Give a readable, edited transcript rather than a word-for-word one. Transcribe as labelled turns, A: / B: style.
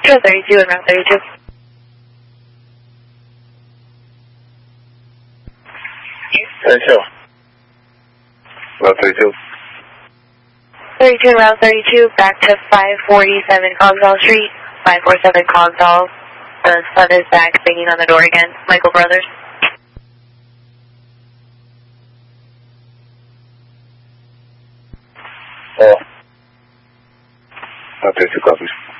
A: Metro 32 and Route 32.
B: Route 32.
A: 32 and Route 32, back to 547 Cogswell Street, 547 Cogswell. The sun is back, banging on the door again. Michael Brothers.
B: Oh. Route 32 copies.